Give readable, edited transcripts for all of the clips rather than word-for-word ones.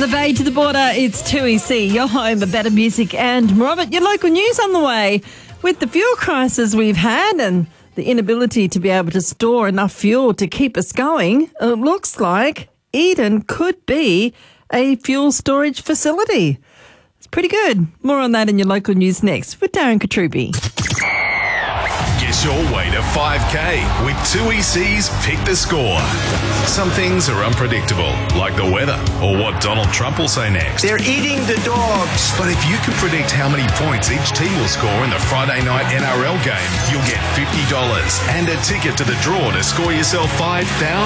the bay to the border, it's 2EC, your home of better music and more of it. Your local news on the way. With the fuel crisis we've had and the inability to be able to store enough fuel to keep us going, it looks like Eden could be a fuel storage facility. It's pretty good. More on that in your local news next with Darren Katrubi. Get your way to 5K with 2EC's Pick the Score. Some things are unpredictable, like the weather or what Donald Trump will say next. They're eating the dogs. But if you can predict how many points each team will score in the Friday night NRL game, you'll get $50 and a ticket to the draw to score yourself $5,000.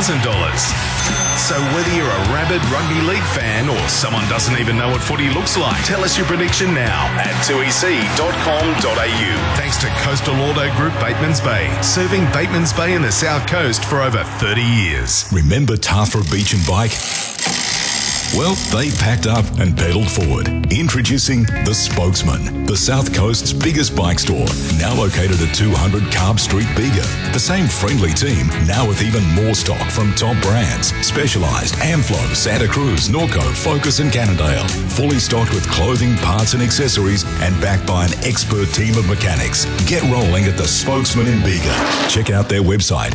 So whether you're a rabid rugby league fan or someone doesn't even know what footy looks like, tell us your prediction now at 2ec.com.au. Thanks to Coastal Auto Group Batemans Bay, serving Batemans Bay in the South Coast for over 30 years. Remember Tafra Beach and Bike? Well, they packed up and pedalled forward. Introducing The Spokesman, the South Coast's biggest bike store, now located at 200 Carb Street, Bega. The same friendly team, now with even more stock from top brands. Specialised, Amflo, Santa Cruz, Norco, Focus and Cannondale. Fully stocked with clothing, parts and accessories, and backed by an expert team of mechanics. Get rolling at The Spokesman in Bega. Check out their website,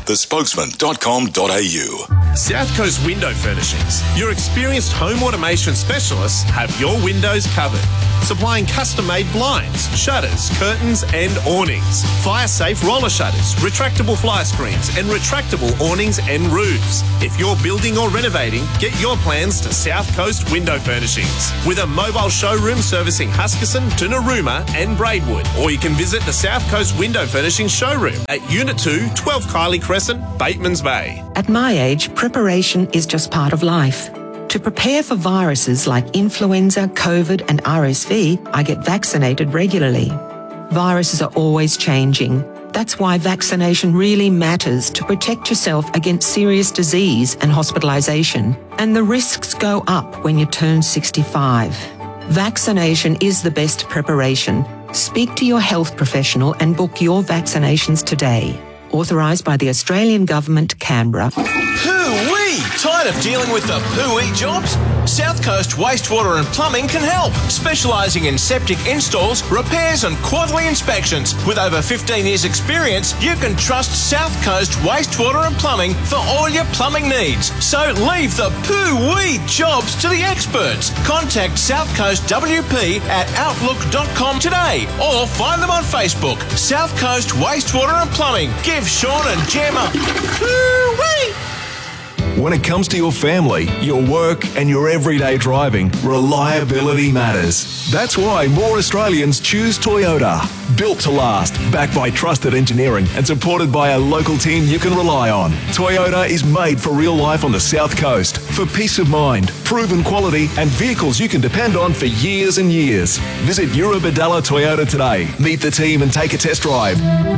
thespokesman.com.au. South Coast Window Furnishings. Your experienced home automation specialists have your windows covered. Supplying custom-made blinds, shutters, curtains and awnings. Fire-safe roller shutters, retractable fly screens and retractable awnings and roofs. If you're building or renovating, get your plans to South Coast Window Furnishings. With a mobile showroom servicing Huskisson to Narooma and Braidwood. Or you can visit the South Coast Window Furnishings showroom at Unit 2, 12 Kiley Crescent, Batemans Bay. At my age, preparation is just part of life. To prepare for viruses like influenza, COVID and RSV, I get vaccinated regularly. Viruses are always changing. That's why vaccination really matters to protect yourself against serious disease and hospitalisation. And the risks go up when you turn 65. Vaccination is the best preparation. Speak to your health professional and book your vaccinations today. Authorised by the Australian Government, Canberra. Hoo-wee! Tired of dealing with the poo-wee jobs? South Coast Wastewater and Plumbing can help. Specialising in septic installs, repairs and quarterly inspections. With over 15 years experience, you can trust South Coast Wastewater and Plumbing for all your plumbing needs. So leave the poo-wee jobs to the experts. Contact South Coast WP at outlook.com today or find them on Facebook. South Coast Wastewater and Plumbing. Give Sean and Gemma poo-wee! When it comes to your family, your work and your everyday driving, reliability matters. That's why more Australians choose Toyota. Built to last, backed by trusted engineering and supported by a local team you can rely on. Toyota is made for real life on the South Coast. For peace of mind, proven quality and vehicles you can depend on for years and years. Visit Eurobadalla Toyota today. Meet the team and take a test drive.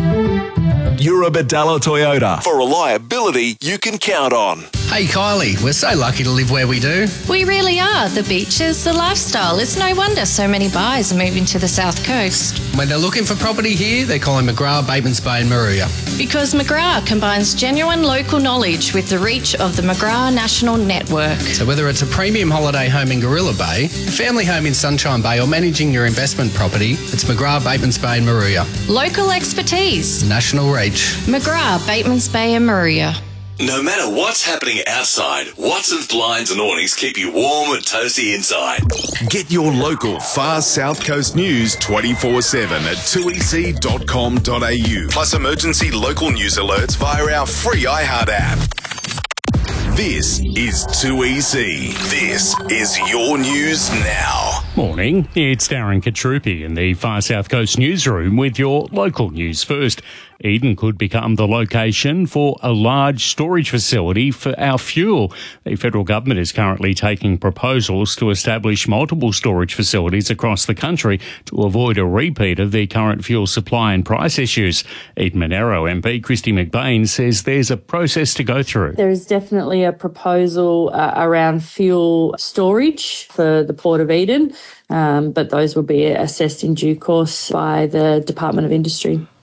Eurobadalla Toyota. For reliability you can count on. Hey Kylie, we're so lucky to live where we do. We really are. The beaches, the lifestyle. It's no wonder so many buyers are moving to the South Coast. When they're looking for property here, they're calling McGrath, Batemans Bay and Maruya. Because McGrath combines genuine local knowledge with the reach of the McGrath National Network. So whether it's a premium holiday home in Gorilla Bay, family home in Sunshine Bay or managing your investment property, it's McGrath, Batemans Bay and Maruya. Local expertise. National reach. McGrath, Batemans Bay and Maruya. No matter what's happening outside, Watson's Blinds and Awnings keep you warm and toasty inside. Get your local far South Coast news 24/7 at 2ec.com.au. Plus emergency local news alerts via our free iHeart app. This is 2EC. This is your news now. Morning, it's Darren Katrupi in the Far South Coast newsroom with your local news first. Eden could become the location for a large storage facility for our fuel. The federal government is currently taking proposals to establish multiple storage facilities across the country to avoid a repeat of the current fuel supply and price issues. Eden Monaro MP Christy McBain says there's a process to go through. There is definitely a proposal around fuel storage for the Port of Eden, but those will be assessed in due course by the Department of Industry.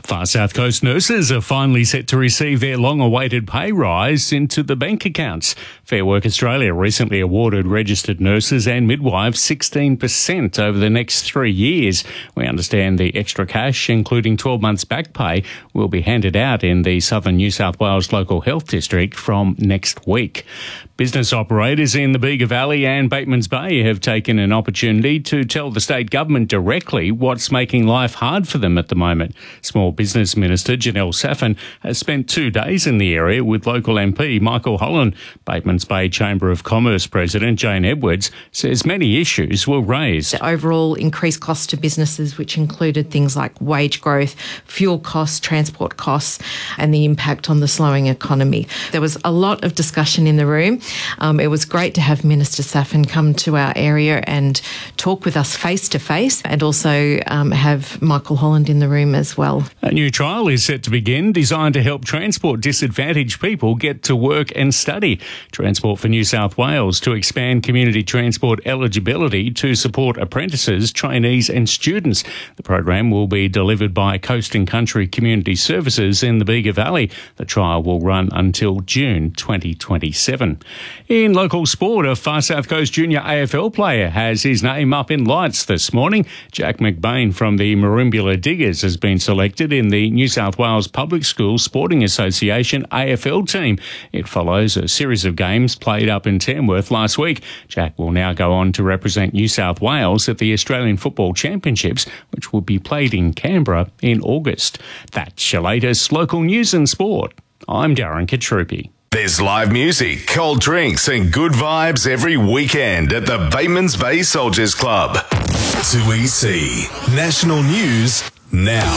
Far South Coast nurses are finally set to receive their long-awaited pay rise into the bank accounts. Fair Work Australia recently awarded registered nurses and midwives 16% over the next 3 years. We understand the extra cash, including 12 months back pay, will be handed out in the Southern New South Wales Local Health District from next week. Business operators in the Bega Valley and Batemans Bay have taken an opportunity to tell the state government directly what's making life hard for them at the moment. Small Business Minister Janelle Saffin has spent 2 days in the area with local MP Michael Holland. Batemans Bay Chamber of Commerce President Jane Edwards says many issues were raised. The overall increased costs to businesses, which included things like wage growth, fuel costs, transport costs, and the impact on the slowing economy. There was a lot of discussion in the room. It was great to have Minister Saffin come to our area and talk with us face to face, and also have Michael Holland in the room as well. A new trial is set to begin designed to help transport disadvantaged people get to work and study. Transport for New South Wales to expand community transport eligibility to support apprentices, trainees and students. The program will be delivered by Coast and Country Community Services in the Bega Valley. The trial will run until June 2027. In local sport, a Far South Coast junior AFL player has his name up in lights this morning. Jack McBain from the Merimbula Diggers has been selected in the New South Wales Public Schools Sporting Association AFL team. It follows a series of games played up in Tamworth last week. Jack will now go on to represent New South Wales at the Australian Football Championships, which will be played in Canberra in August. That's your latest local news and sport. I'm Darren Katrupi. There's live music, cold drinks and good vibes every weekend at the Batemans Bay Soldiers Club. 2EC National News now.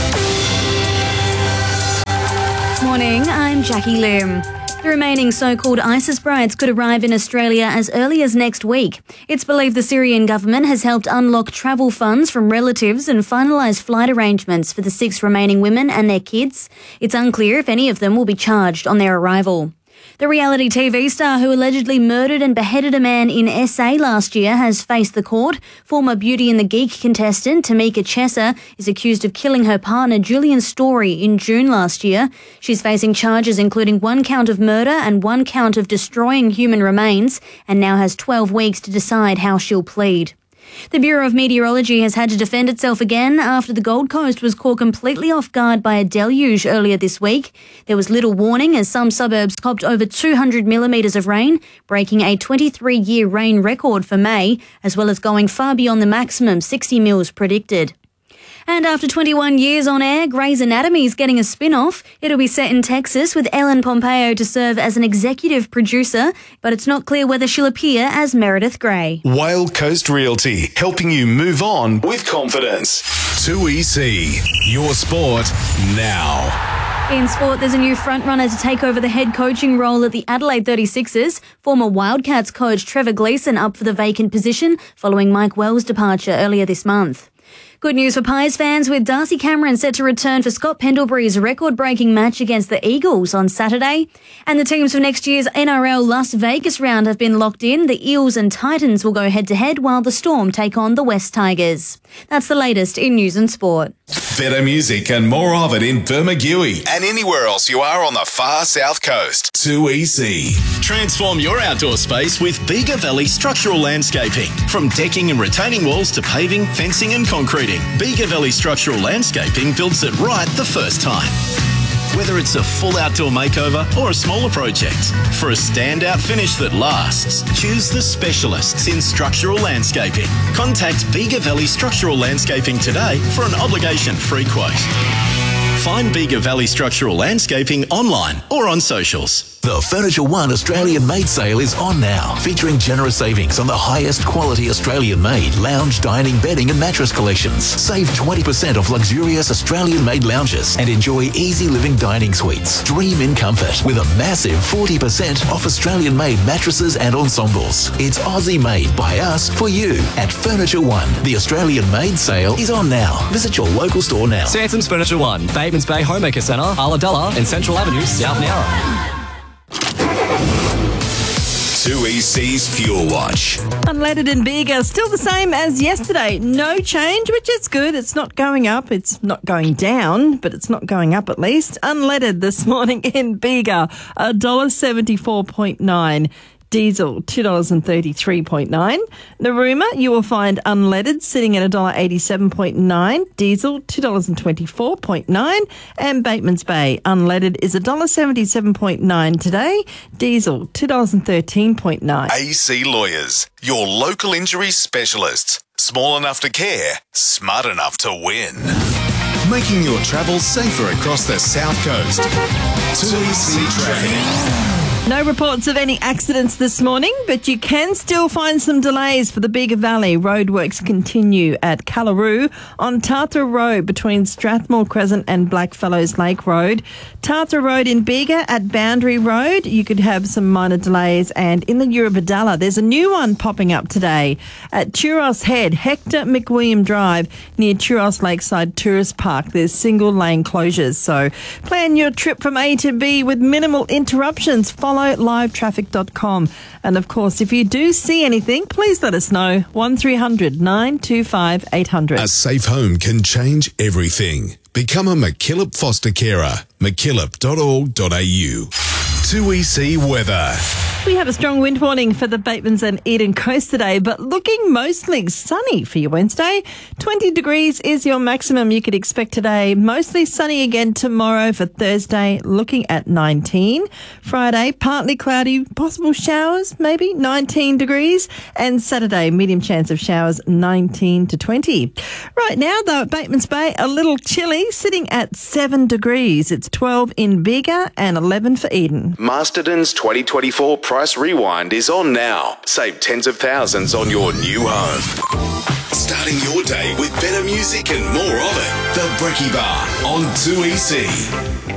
Morning, I'm Jackie Lim. The remaining so-called ISIS brides could arrive in Australia as early as next week. It's believed the Syrian government has helped unlock travel funds from relatives and finalise flight arrangements for the 6 remaining women and their kids. It's unclear if any of them will be charged on their arrival. The reality TV star who allegedly murdered and beheaded a man in SA last year has faced the court. Former Beauty and the Geek contestant Tamika Chesser is accused of killing her partner Julian Story in June last year. She's facing charges including 1 count of murder and 1 count of destroying human remains, and now has 12 weeks to decide how she'll plead. The Bureau of Meteorology has had to defend itself again after the Gold Coast was caught completely off guard by a deluge earlier this week. There was little warning as some suburbs copped over 200 millimetres of rain, breaking a 23-year rain record for May, as well as going far beyond the maximum 60 mils predicted. And after 21 years on air, Grey's Anatomy is getting a spin-off. It'll be set in Texas with Ellen Pompeo to serve as an executive producer, but it's not clear whether she'll appear as Meredith Grey. Whale Coast Realty, helping you move on with confidence. 2EC, your sport now. In sport, there's a new frontrunner to take over the head coaching role at the Adelaide 36ers. Former Wildcats coach Trevor Gleeson up for the vacant position following Mike Wells' departure earlier this month. Good news for Pies fans, with Darcy Cameron set to return for Scott Pendlebury's record-breaking match against the Eagles on Saturday. And the teams for next year's NRL Las Vegas round have been locked in. The Eels and Titans will go head-to-head while the Storm take on the West Tigers. That's the latest in news and sport. Better music and more of it in Bermagui and anywhere else you are on the far south coast. 2EC. Transform your outdoor space with Bega Valley Structural Landscaping. From decking and retaining walls to paving, fencing and concreting, Bega Valley Structural Landscaping builds it right the first time. Whether it's a full outdoor makeover or a smaller project, for a standout finish that lasts, choose the specialists in structural landscaping. Contact Bega Valley Structural Landscaping today for an obligation-free quote. Find Bega Valley Structural Landscaping online or on socials. The Furniture One Australian-made sale is on now, featuring generous savings on the highest quality Australian-made lounge, dining, bedding and mattress collections. Save 20% off luxurious Australian-made lounges and enjoy easy living dining suites. Dream in comfort with a massive 40% off Australian-made mattresses and ensembles. It's Aussie-made by us for you at Furniture One. The Australian-made sale is on now. Visit your local store now. Sanson's Furniture One, Batemans Bay Homemaker Centre, Ulladulla and Central Avenue, South Nowra. 2EC's Fuel Watch. Unleaded in Bega, still the same as yesterday. No change, which is good. It's not going up. It's not going down, but it's not going up at least. Unleaded this morning in Bega, $1.74.9. Diesel, $2.33.9. Narooma, you will find unleaded sitting at $1.87.9. Diesel, $2.24.9. And Batemans Bay, unleaded is $1.77.9 today. Diesel, $2.13.9. AC Lawyers, your local injury specialists. Small enough to care, smart enough to win. Making your travel safer across the South Coast. 2EC Traffic. No reports of any accidents this morning, but you can still find some delays for the Bega Valley. Roadworks continue at Callaroo on Tartar Road between Strathmore Crescent and Blackfellows Lake Road. Tartar Road in Bega at Boundary Road, you could have some minor delays. And in the Eurobadalla, there's a new one popping up today at Churros Head, Hector McWilliam Drive near Churros Lakeside Tourist Park. There's single lane closures, so plan your trip from A to B with minimal interruptions. Follow livetraffic.com. And of course, if you do see anything, please let us know. 1300 925 800. A safe home can change everything. Become a McKillop foster carer. mckillop.org.au. 2EC weather. We have a strong wind warning for the Batemans and Eden Coast today, but looking mostly sunny for your Wednesday. 20 degrees is your maximum you could expect today. Mostly sunny again tomorrow for Thursday, looking at 19. Friday, partly cloudy, possible showers, maybe 19 degrees. And Saturday, medium chance of showers, 19 to 20. Right now, though, at Batemans Bay, a little chilly, sitting at 7 degrees. It's 12 in Bega and 11 for Eden. Masterton's 2024 Price Rewind is on now. Save tens of thousands on your new home. Starting your day with better music and more of it. The Brekkie Bar on 2EC.